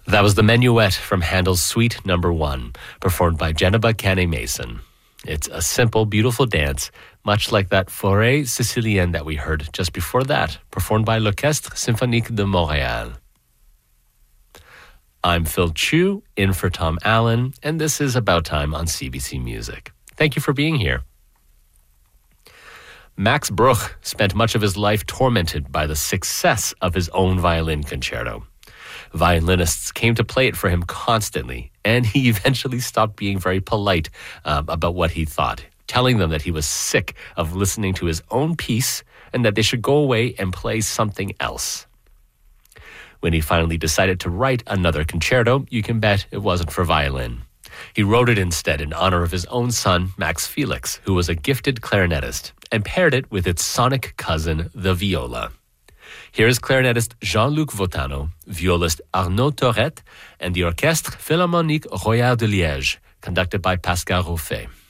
That was the Menuet from Handel's Suite No. 1, performed by Geneba Canet-Mason. It's a simple, beautiful dance, much like that Forêt Sicilienne that we heard just before that, performed by L'Orchestre Symphonique de Montréal. I'm Phil Chu, in for Tom Allen, and this is About Time on CBC Music. Thank you for being here. Max Bruch spent much of his life tormented by the success of his own violin concerto. Violinists came to play it for him constantly, and he eventually stopped being very polite about what he thought, telling them that he was sick of listening to his own piece and that they should go away and play something else. When he finally decided to write another concerto, you can bet it wasn't for violin. He wrote it instead in honor of his own son, Max Felix, who was a gifted clarinetist, and paired it with its sonic cousin, the viola. Here is clarinetist Jean-Luc Votano, violist Arnaud Tourette, and the Orchestre Philharmonique Royal de Liège, conducted by Pascal Roffe.